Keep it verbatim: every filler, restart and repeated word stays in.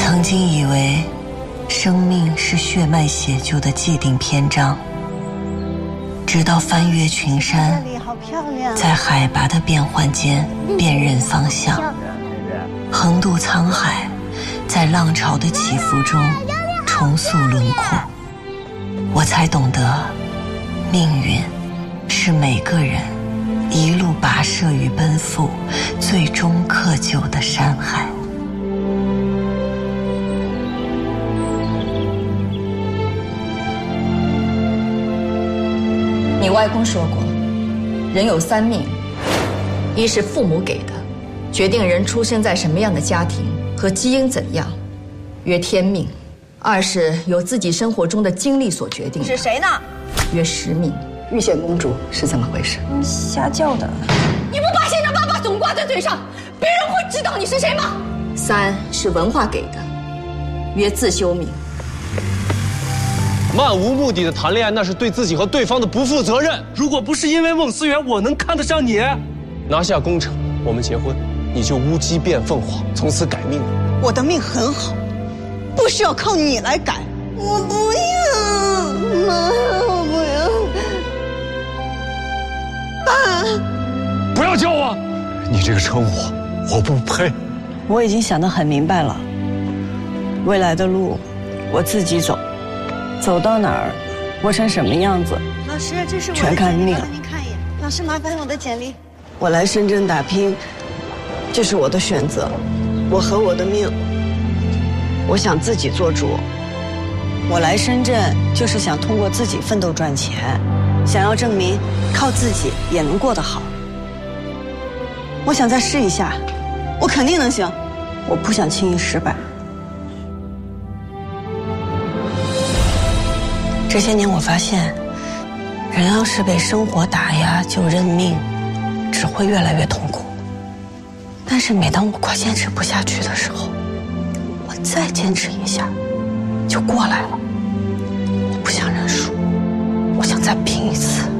曾经以为生命是血脉写就的既定篇章，直到翻越群山，在海拔的变换间辨认方向，横渡沧海，在浪潮的起伏中重塑轮廓，我才懂得命运是每个人一路跋涉与奔赴，最终刻就的山海。 你外公说过，人有三命，一是父母给的，决定人出生在什么样的家庭和基因怎样，曰天命；二是由自己生活中的经历所决定的， 是谁呢？ 曰时命。玉县公主是怎么回事？ 嗯，瞎叫的。 你不把现场爸爸总挂在嘴上，别人会知道你是谁吗？三是文化给的，曰自修命。 漫无目的的谈恋爱，那是对自己和对方的不负责任。 如果不是因为孟思源，我能看得上你？ 拿下工程，我们结婚，你就乌鸡变凤凰，从此改命了。 我的命很好，不需要靠你来改。我不要，妈，我不要。爸， 不要叫我，你这个称呼我不配。 我已经想得很明白了，未来的路我自己走。走到哪儿，活成什么样子， 老师，这是我全看命。 您看一眼。老师，麻烦我的简历。 我来深圳打拼，这是我的选择，我和我的命。我想自己做主。我来深圳就是想通过自己奋斗赚钱，想要证明靠自己也能过得好。我想再试一下，我肯定能行。我不想轻易失败。这些年我发现，人要是被生活打压就认命，只会越来越痛苦。但是每当我快坚持不下去的时候，我再坚持一下，就过来了。我不想认输，我想再拼一次。